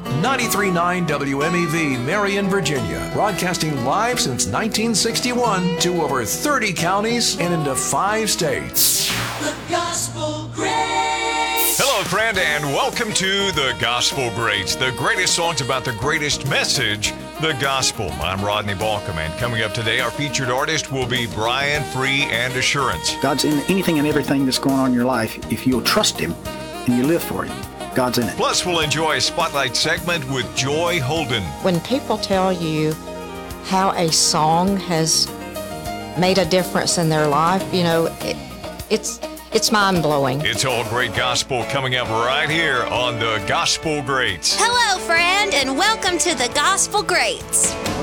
93.9 WMEV, Marion, Virginia. Broadcasting live since 1961 to over 30 counties and into 5 states. The Gospel Greats. Hello, friend, and welcome to The Gospel Greats, the greatest songs about the greatest message, the gospel. I'm Rodney Balcom, and coming up today, our featured artist will be Brian Free and Assurance. God's in anything and everything that's going on in your life. If you'll trust Him and you live for Him, God's in it. Plus, we'll enjoy a spotlight segment with Joy Holden. When people tell you how a song has made a difference in their life, it's mind-blowing. It's all great gospel coming up right here on The Gospel Greats. Hello, friend, and welcome to The Gospel Greats.